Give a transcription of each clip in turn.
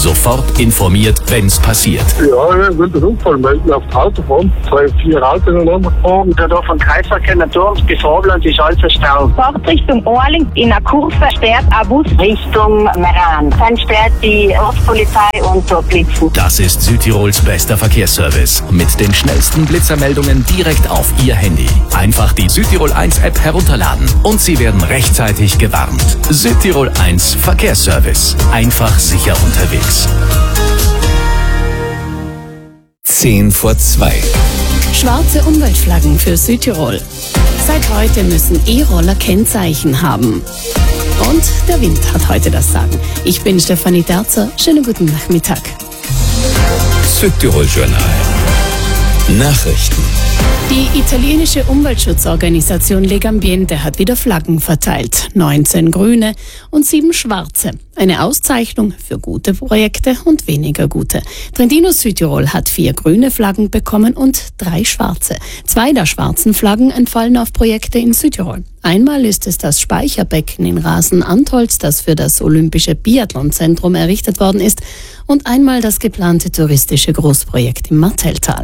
Sofort informiert, wenn's passiert. Ja, ich will den Unfall melden auf der Autobahn. 2-4 Autos ineinander gefahren. Da von Kreisverkehr Naturms bis Robland ist alles Stau. Fahrt Richtung Orling in der Kurve sperrt ein Bus Richtung Meran. Dann sperrt die Ortspolizei und so Blitzen. Das ist Südtirols bester Verkehrsservice. Mit den schnellsten Blitzermeldungen direkt auf Ihr Handy. Einfach die Südtirol 1 App herunterladen und Sie werden rechtzeitig gewarnt. Südtirol 1 Verkehrsservice. Einfach sicher unterwegs. 1:10. Schwarze Umweltflaggen für Südtirol. Seit heute müssen E-Roller Kennzeichen haben. Und der Wind hat heute das Sagen. Ich bin Stefanie Terzer. Schönen guten Nachmittag. Südtirol Journal. Nachrichten. Die italienische Umweltschutzorganisation Legambiente hat wieder Flaggen verteilt. 19 grüne und 7 schwarze. Eine Auszeichnung für gute Projekte und weniger gute. Trentino Südtirol hat 4 grüne Flaggen bekommen und 3 schwarze. 2 der schwarzen Flaggen entfallen auf Projekte in Südtirol. Einmal ist es das Speicherbecken in Rasen-Antholz, das für das Olympische Biathlonzentrum errichtet worden ist, und einmal das geplante touristische Großprojekt im Martelltal.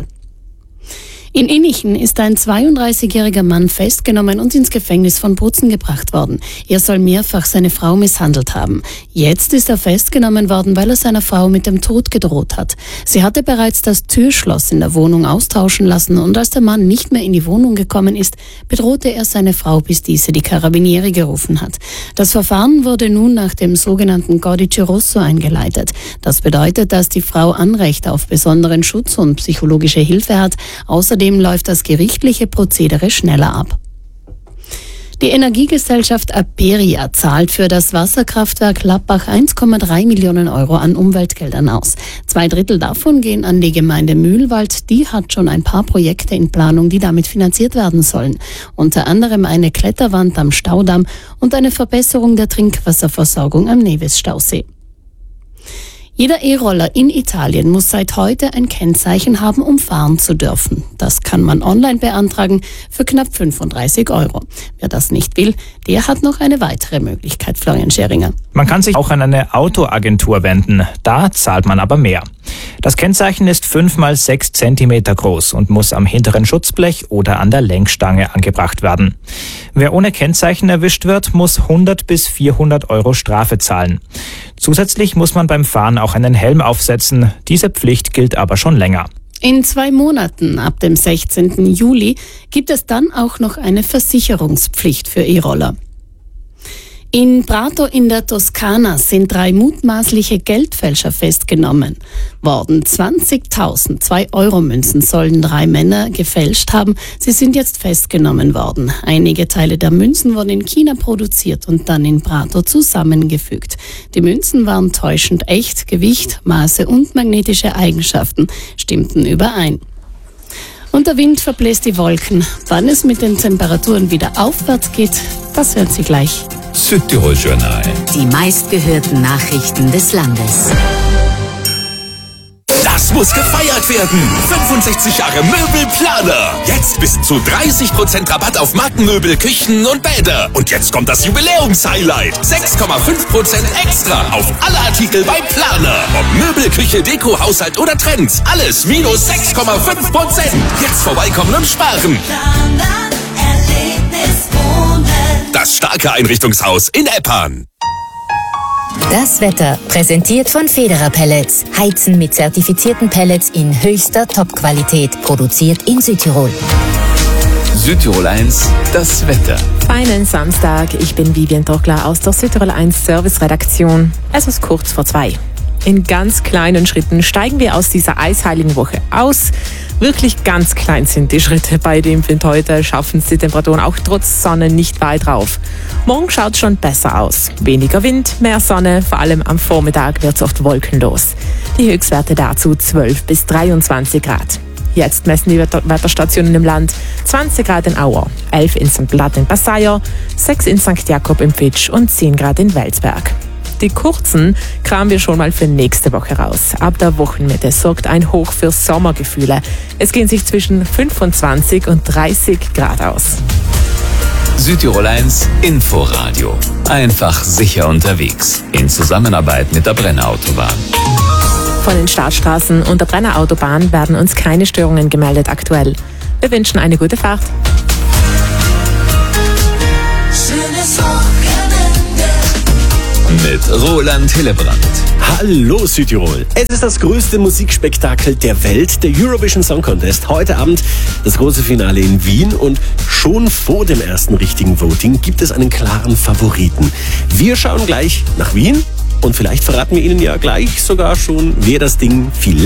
In Innichen ist ein 32-jähriger Mann festgenommen und ins Gefängnis von Brutzen gebracht worden. Er soll mehrfach seine Frau misshandelt haben. Jetzt ist er festgenommen worden, weil er seiner Frau mit dem Tod gedroht hat. Sie hatte bereits das Türschloss in der Wohnung austauschen lassen und als der Mann nicht mehr in die Wohnung gekommen ist, bedrohte er seine Frau, bis diese die Carabinieri gerufen hat. Das Verfahren wurde nun nach dem sogenannten Codice Rosso eingeleitet. Das bedeutet, dass die Frau Anrecht auf besonderen Schutz und psychologische Hilfe hat. Außerdem läuft das gerichtliche Prozedere schneller ab. Die Energiegesellschaft Aperia zahlt für das Wasserkraftwerk Lappach 1,3 Millionen Euro an Umweltgeldern aus. 2/3 davon gehen an die Gemeinde Mühlwald. Die hat schon ein paar Projekte in Planung, die damit finanziert werden sollen. Unter anderem eine Kletterwand am Staudamm und eine Verbesserung der Trinkwasserversorgung am Nevis-Stausee. Jeder E-Roller in Italien muss seit heute ein Kennzeichen haben, um fahren zu dürfen. Das kann man online beantragen für knapp 35 Euro. Wer das nicht will, der hat noch eine weitere Möglichkeit, Florian Scheringer. Man kann sich auch an eine Autoagentur wenden. Da zahlt man aber mehr. Das Kennzeichen ist 5 x 6 Zentimeter groß und muss am hinteren Schutzblech oder an der Lenkstange angebracht werden. Wer ohne Kennzeichen erwischt wird, muss 100 bis 400 Euro Strafe zahlen. Zusätzlich muss man beim Fahren auch einen Helm aufsetzen. Diese Pflicht gilt aber schon länger. In 2 Monaten, ab dem 16. Juli, gibt es dann auch noch eine Versicherungspflicht für E-Roller. In Prato in der Toskana sind 3 mutmaßliche Geldfälscher festgenommen worden. 20.000 2-Euro-Münzen sollen 3 Männer gefälscht haben. Sie sind jetzt festgenommen worden. Einige Teile der Münzen wurden in China produziert und dann in Prato zusammengefügt. Die Münzen waren täuschend echt, Gewicht, Maße und magnetische Eigenschaften stimmten überein. Und der Wind verbläst die Wolken. Wann es mit den Temperaturen wieder aufwärts geht, das hören Sie gleich. Südtirol Journal. Die meistgehörten Nachrichten des Landes. Das muss gefeiert werden. 65 Jahre Möbelplaner. Jetzt bis zu 30% Rabatt auf Markenmöbel, Küchen und Bäder. Und jetzt kommt das Jubiläums-Highlight. 6,5% extra auf alle Artikel bei Planer. Ob Möbel, Küche, Deko, Haushalt oder Trends. Alles minus 6,5%. Jetzt vorbeikommen und sparen. Das starke Einrichtungshaus in Eppan. Das Wetter, präsentiert von Federer Pellets. Heizen mit zertifizierten Pellets in höchster Top-Qualität. Produziert in Südtirol. Südtirol 1, das Wetter. Einen Samstag, ich bin Vivian Trockler aus der Südtirol 1 Service-Redaktion. Es ist kurz vor 2. In ganz kleinen Schritten steigen wir aus dieser eisheiligen Woche aus. Wirklich ganz klein sind die Schritte bei dem Wind heute, schaffen es die Temperaturen auch trotz Sonne nicht weit rauf. Morgen schaut es schon besser aus. Weniger Wind, mehr Sonne, vor allem am Vormittag wird es oft wolkenlos. Die Höchstwerte dazu 12 bis 23 Grad. Jetzt messen die Wetterstationen im Land 20 Grad in Auer, 11 in St. Blatt in Passayer, 6 in St. Jakob im Fitsch und 10 Grad in Welsberg. Die kurzen kramen wir schon mal für nächste Woche raus. Ab der Wochenmitte sorgt ein Hoch für Sommergefühle. Es gehen sich zwischen 25 und 30 Grad aus. Südtirol 1 Inforadio. Einfach sicher unterwegs. In Zusammenarbeit mit der Brenner Autobahn. Von den Startstraßen und der Brenner Autobahn werden uns keine Störungen gemeldet aktuell. Wir wünschen eine gute Fahrt. Mit Roland Hillebrand. Hallo Südtirol. Es ist das größte Musikspektakel der Welt, der Eurovision Song Contest. Heute Abend das große Finale in Wien und schon vor dem ersten richtigen Voting gibt es einen klaren Favoriten. Wir schauen gleich nach Wien und vielleicht verraten wir Ihnen ja gleich sogar schon, wer das Ding vielleicht